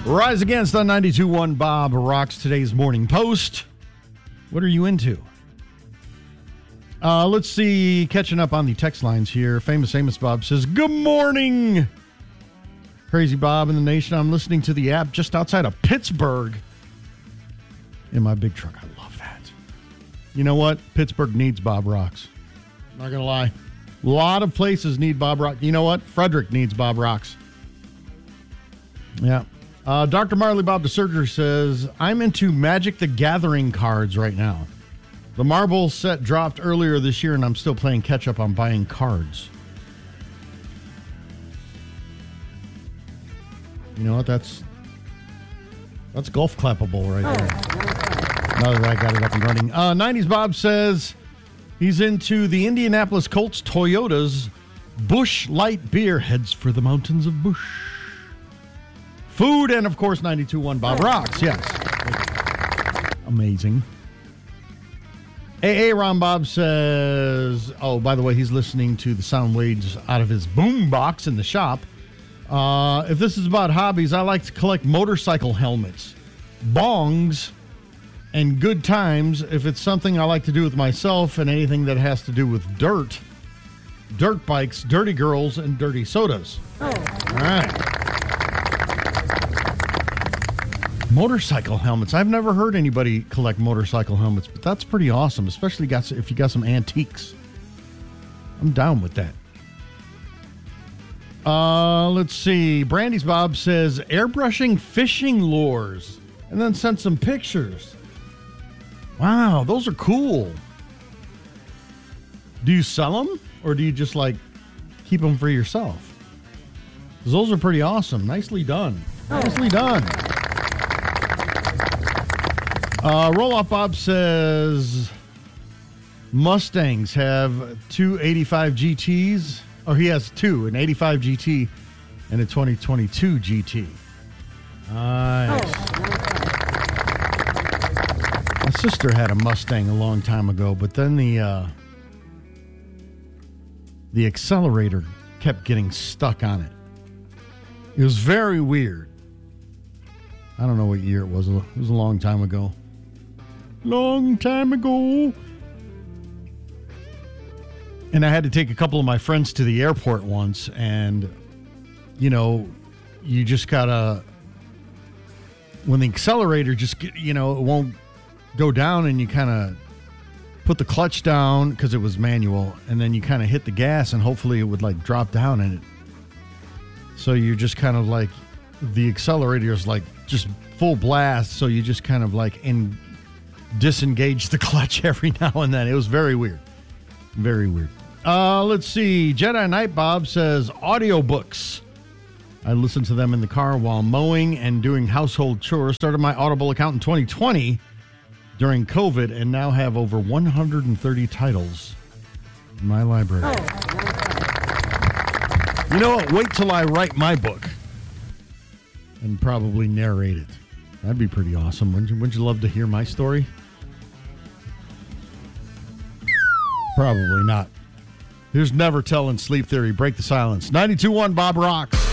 Rise Against on 92.1 Bob rocks today's Morning Post. What are you into? Let's see. Catching up on the text lines here. Famous Amos Bob says, good morning. Crazy Bob in the nation. I'm listening to the app just outside of Pittsburgh in my big truck. I love that. You know what? Pittsburgh needs Bob Rocks. Not going to lie. A lot of places need Bob Rocks. You know what? Frederick needs Bob Rocks. Yeah. Dr. Marley Bob the Surgery says, I'm into Magic the Gathering cards right now. The Marble set dropped earlier this year, and I'm still playing catch-up on buying cards. You know what? That's golf clappable right there. Now that I got it up and running. 90s Bob says he's into the Indianapolis Colts Toyota's Busch Light Beer. Heads for the mountains of Busch. Food, and of course, 92.1 Bob rocks. Yes. Amazing. AA Ron Bob says, oh, by the way, he's listening to the sound waves out of his boom box in the shop. If this is about hobbies, I like to collect motorcycle helmets, bongs, and good times. If it's something I like to do with myself and anything that has to do with dirt bikes, dirty girls, and dirty sodas. All right. Motorcycle helmets. I've never heard anybody collect motorcycle helmets, but that's pretty awesome, especially if you got some antiques. I'm down with that. Let's see. Brandy's Bob says airbrushing fishing lures and then sent some pictures. Wow, those are cool. Do you sell them or do you just keep them for yourself? 'Cause those are pretty awesome. Nicely done. Nicely done. Roll-Off Bob says Mustangs have two 85 GTs. Or he has two, an 85 GT and a 2022 GT. Nice. My sister had a Mustang a long time ago, but then the accelerator kept getting stuck on it. It was very weird. I don't know what year it was. It was a long time ago. Long time ago. And I had to take a couple of my friends to the airport once, and, you just gotta, when the accelerator it won't go down, and you kind of put the clutch down because it was manual, and then you kind of hit the gas, and hopefully it would drop down in it. So you're just kind of the accelerator is just full blast, so you just kind of disengage the clutch every now and then. It was very weird. Very weird. Let's see. Jedi Knight Bob says audiobooks. I listen to them in the car while mowing and doing household chores. Started my Audible account in 2020 during COVID and now have over 130 titles in my library. You know what? Wait till I write my book and probably narrate it. That'd be pretty awesome. Wouldn't you love to hear my story? Probably not. Here's Never Tell in Sleep Theory. Break the silence. 92.1 Bob rocks.